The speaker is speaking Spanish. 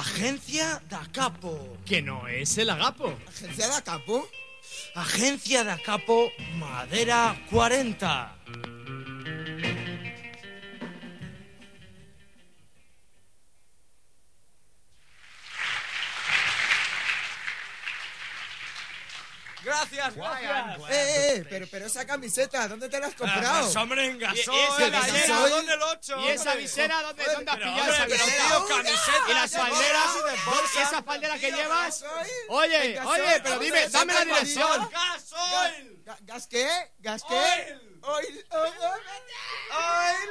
Agencia da Capo. Que no es el agapo. ¿Agencia da Capo? Agencia da Capo Madera 40. Gracias. Pero esa camiseta, ¿dónde te la has comprado? Pues, hombre, en Gasol. ¿Y esa visera? ¿Dónde el 8? ¿Y esa visera dónde has pillado Hombre, esa pero visera? tío, camiseta. ¿Y las falderas? ¿Y esa faldera que llevas? Oye, pero dime, dame la dirección. Gasol. ¿Gas qué? ¿Gas qué? Oil. Oil.